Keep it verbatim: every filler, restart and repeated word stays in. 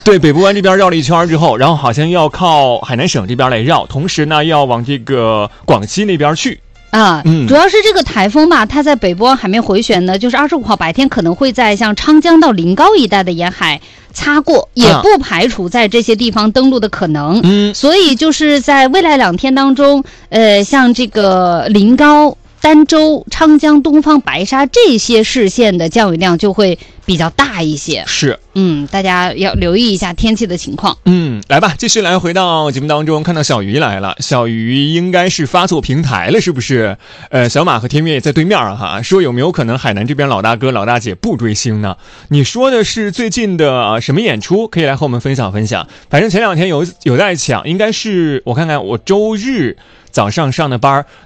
对，北部湾这边绕了一圈之后，然后好像要靠海南省这边来绕，同时呢要往这个广西那边去。 啊， 嗯， 主要是这个台风吧，它在北部湾海面回旋呢，就是二十五号白天可能会在像昌江到临高一带的沿海擦过，也不排除在这些地方登陆的可能。 嗯， 所以就是在未来两天当中，呃，像这个临高、儋州、昌江、东方、白沙这些市县的降雨量就会比较大一些。 是， 嗯，大家要留意一下天气的情况。 嗯，来吧，继续来回到节目当中，看到小鱼来了，小鱼应该是发错平台了，是不是？呃，小马和天月也在对面啊，哈，说有没有可能海南这边老大哥老大姐不追星呢？你说的是最近的、呃、什么演出？可以来和我们分享分享。反正前两天有有在抢，应该是我看看，我周日早上上的班